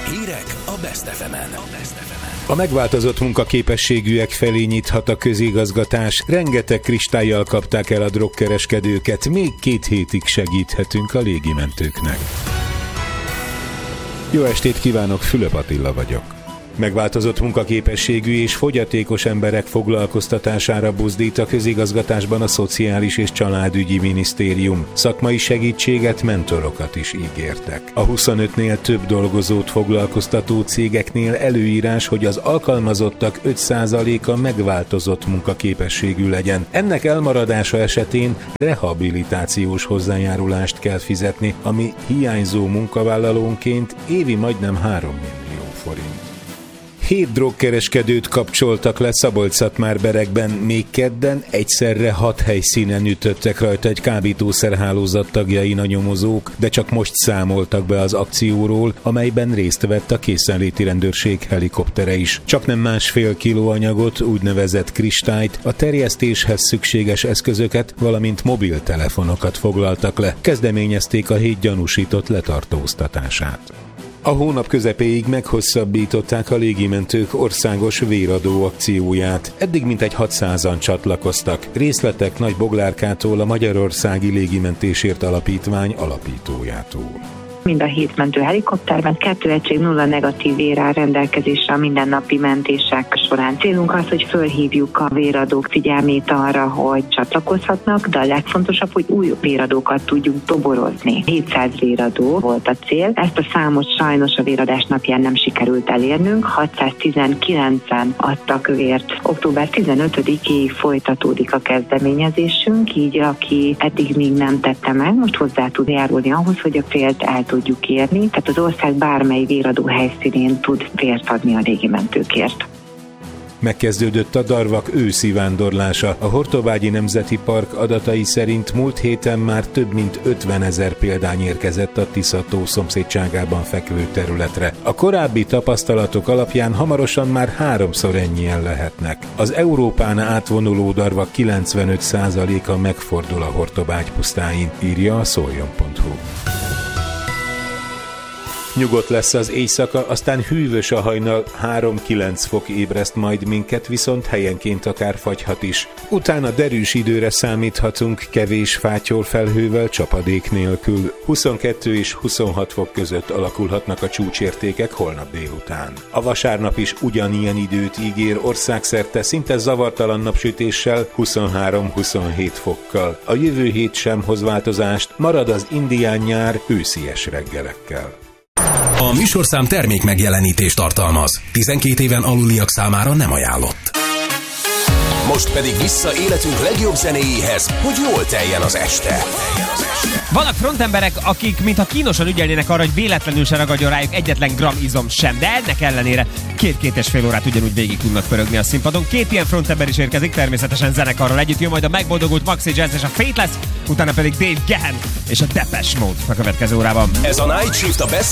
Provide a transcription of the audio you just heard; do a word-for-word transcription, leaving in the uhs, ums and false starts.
Hírek a Best ef emen. A megváltozott munkaképességűek felé nyithat a közigazgatás. Rengeteg kristállyal kapták el a drogkereskedőket. Még két hétig segíthetünk a légimentőknek. Jó estét kívánok, Fülöp Attila vagyok. Megváltozott munkaképességű és fogyatékos emberek foglalkoztatására buzdít a közigazgatásban a Szociális és Családügyi Minisztérium. Szakmai segítséget, mentorokat is ígértek. A huszonötnél több dolgozót foglalkoztató cégeknél előírás, hogy az alkalmazottak öt százaléka megváltozott munkaképességű legyen. Ennek elmaradása esetén rehabilitációs hozzájárulást kell fizetni, ami hiányzó munkavállalónként évi majdnem három millió forint. Hét drogkereskedőt kapcsoltak le Szabolcs-Szatmár-Berekben, még kedden egyszerre hat helyszínen ütöttek rajta egy kábítószerhálózat tagjain a nyomozók, de csak most számoltak be az akcióról, amelyben részt vett a készenléti rendőrség helikoptere is. Csaknem másfél kiló anyagot, úgynevezett kristályt, a terjesztéshez szükséges eszközöket, valamint mobiltelefonokat foglaltak le. Kezdeményezték a hét gyanúsított letartóztatását. A hónap közepéig meghosszabbították a légimentők országos véradó akcióját. Eddig mintegy hatszázan csatlakoztak. Részletek Nagy Boglárkától, a Magyarországi Légimentésért Alapítvány alapítójától. Mind a hét mentő helikopterben kettő egység nulla negatív vér áll rendelkezésre a mindennapi mentések során. Célunk az, hogy fölhívjuk a véradók figyelmét arra, hogy csatlakozhatnak, de a legfontosabb, hogy új véradókat tudjunk toborozni. hétszáz véradó volt a cél. Ezt a számot sajnos a véradás napján nem sikerült elérnünk. hatszáztizenkilencen adtak vért. október tizenötödikéig folytatódik a kezdeményezésünk, így aki eddig még nem tette meg, most hozzá tud járulni ahhoz, hogy a célt el tudjuk érni, tehát az ország bármely véradó helyszínén tud vért adni a légimentőkért. Megkezdődött a darvak őszi vándorlása. A Hortobágyi Nemzeti Park adatai szerint múlt héten már több mint ötvenezer példány érkezett a Tisza-tó szomszédságában fekvő területre. A korábbi tapasztalatok alapján hamarosan már háromszor ennyien lehetnek. Az Európán átvonuló darvak kilencvenöt százaléka megfordul a Hortobágy pusztáin, írja a szoljon pont hu. Nyugodt lesz az éjszaka, aztán hűvös a hajnal, három-kilenc fok ébreszt majd minket, viszont helyenként akár fagyhat is. Utána derűs időre számíthatunk, kevés fátyol felhővel, csapadék nélkül. huszonkettő és huszonhat fok között alakulhatnak a csúcsértékek holnap délután. A vasárnap is ugyanilyen időt ígér, országszerte szinte zavartalan napsütéssel, huszonhárom-huszonhét fokkal. A jövő hét sem hoz változást, marad az indián nyár őszies reggelekkel. A műsorszám termék megjelenítést tartalmaz. tizenkét éven aluliak számára nem ajánlott. Most pedig vissza életünk legjobb zenéjéhez, hogy jól teljen az este. Vannak frontemberek, akik mintha kínosan ügyelnének arra, hogy véletlenül se ragadjon rájuk egyetlen gram izom sem, de ennek ellenére két-két és fél órát ugyanúgy végig tudnak pörögni a színpadon. Két ilyen frontember is érkezik, természetesen zenekarral együtt jön majd a megboldogult Maxi Jazz és a Fateless, utána pedig Dave Gahan és a Depeche Mode a következő órában. Ez a Night Shift a Best